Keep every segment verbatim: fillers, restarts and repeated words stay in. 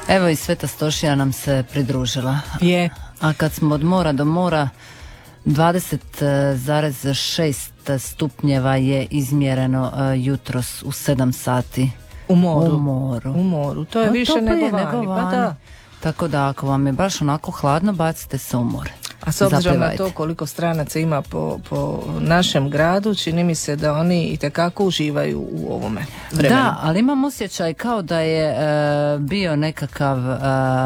Evo i Sveta Stošija nam se pridružila. Je. A kad smo od mora do mora, dvadeset zarez šest stupnjeva je izmjereno uh, jutros u sedam sati. U moru. U moru. U moru. To je no, više nego vani. nego vani. Pa da. Tako da ako vam je baš onako hladno, bacite se u more. A s obzirom Zapevajte. na to koliko stranaca ima po, po našem gradu, čini mi se da oni itekako uživaju u ovome vremenu. Da, ali imam osjećaj kao da je uh, bio nekakav, uh,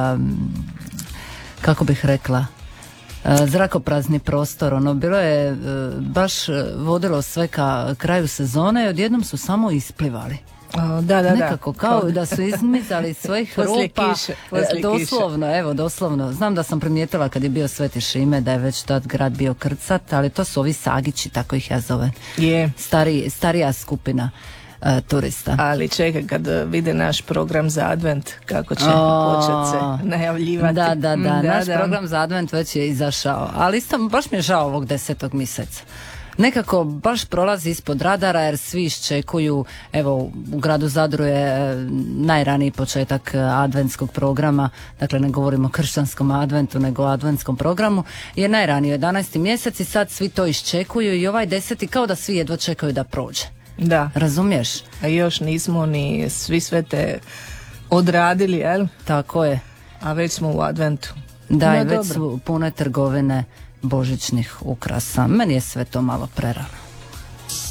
kako bih rekla, uh, zrakoprazni prostor. Ono, bilo je, uh, baš vodilo sve ka kraju sezone i odjednom su samo isplivali. O, da, da, nekako da. kao da su izmizali svojih poslije rupa kiše, poslije doslovno, kiše. evo doslovno, znam da sam primijetila kad je bio Sveti Šime da je već tad grad bio krcat, ali to su ovi sagići, tako ih ja zovem, je. Stari, starija skupina uh, turista. Ali čekaj kad vide naš program za advent kako će o, početi se najavljivati. Da, da, da, da naš da. program za advent već je izašao, ali isto baš mi je žao ovog desetog mjeseca. Nekako baš prolazi ispod radara jer svi iščekuju, evo u gradu Zadru je najraniji početak adventskog programa, dakle ne govorimo o kršćanskom adventu nego o adventskom programu, je najraniji jedanaesti mjesec i sad svi to iščekuju i ovaj deseti kao da svi jedva čekaju da prođe. Da. Razumiješ? A još nismo ni svi sve te odradili, jel? Tako je. A već smo u adventu. Da, no, i već dobro. su pune trgovine božićnih ukrasa. Meni je sve to malo prerano.